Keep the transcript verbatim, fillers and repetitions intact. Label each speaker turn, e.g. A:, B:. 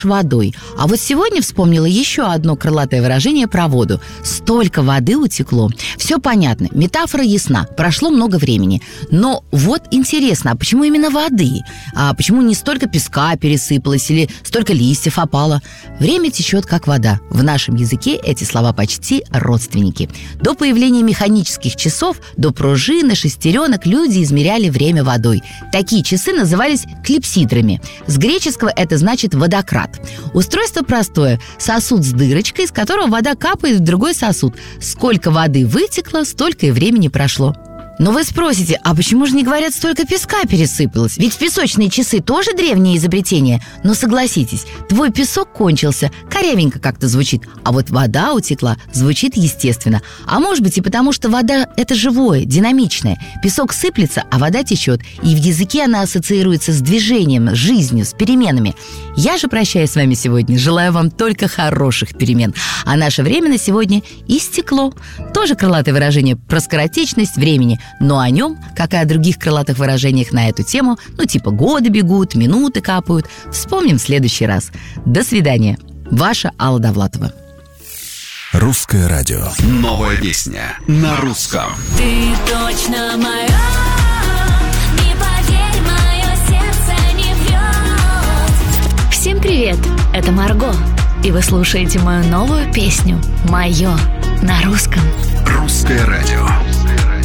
A: водой. А вот сегодня вспомнила еще одно крылатое выражение про воду. Столько воды утекло. Все понятно, метафора ясна, прошло много времени. Но вот интересно, а почему именно воды? А почему не столько песка пересыпалось или столько листьев опало? Время течет, как вода. В нашем языке эти слова почти родственники. До появления механических часов, до пружин и шестеренок люди измеряли время водой. Такие часы назывались клипсидрами. С греческого это значит водократ. Устройство простое. Сосуд с дырочкой, из которого вода капает в другой сосуд. Сколько воды вытекло, столько и времени прошло. Но вы спросите, а почему же не говорят, столько песка пересыпалось? Ведь песочные часы тоже древнее изобретение. Но согласитесь, твой песок кончился, корявенько как-то звучит. А вот вода утекла, звучит естественно. А может быть и потому, что вода – это живое, динамичное. Песок сыплется, а вода течет. И в языке она ассоциируется с движением, с жизнью, с переменами. Я же прощаюсь с вами сегодня. Желаю вам только хороших перемен. А наше время на сегодня истекло. Тоже крылатое выражение про скоротечность времени. Но о нем, как и о других крылатых выражениях на эту тему, ну типа годы бегут, минуты капают, вспомним в следующий раз. До свидания. Ваша Алла Довлатова.
B: Русское радио. Новая песня на русском.
C: Ты точно моя, не поверь, мое сердце не врет. Всем привет, это Марго, и вы слушаете мою новую песню «Мое» на русском.
B: Русское радио.